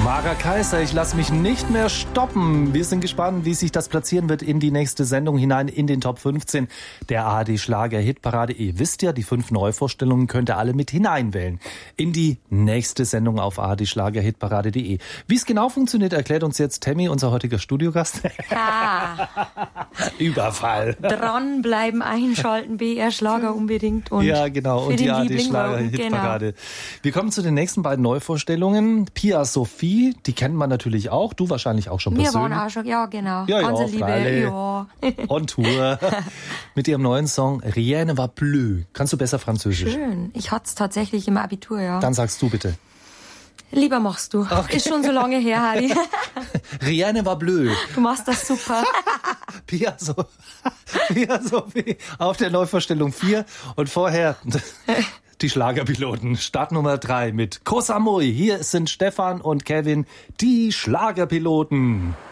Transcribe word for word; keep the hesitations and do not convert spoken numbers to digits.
Mara Kaiser, ich lasse mich nicht mehr stoppen. Wir sind gespannt, wie sich das platzieren wird in die nächste Sendung hinein, in den Top fünfzehn der A R D Schlager Hitparade. Ihr wisst ja, die fünf Neuvorstellungen könnt ihr alle mit hineinwählen in die nächste Sendung auf A R D Schlager Hitparade punkt de. Wie es genau funktioniert, erklärt uns jetzt Tammy, unser heutiger Studiogast. Ha. Überfall. Dranbleiben, einschalten, B R Schlager unbedingt. Und ja, genau. Und die A R D Schlager Hitparade. Genau. Wir kommen zu den nächsten beiden Neuvorstellungen. Pia Sophie, die kennt man natürlich auch. Du wahrscheinlich auch schon persönlich. Wir waren auch schon, ja genau. Ja, Ganze ja, Liebe, ja. On Tour. Mit ihrem neuen Song Rien ne va plus. Kannst du besser Französisch? Schön. Ich hatte es tatsächlich im Abitur, ja. Dann sagst du bitte. Lieber machst du. Okay. Ist schon so lange her, Harry. Rien ne va plus. Du machst das super. Pia, so, Pia Sophie auf der Neuvorstellung vier und vorher die Schlagerpiloten. Start Nummer drei mit Koh Samui. Hier sind Stefan und Kevin, die Schlagerpiloten.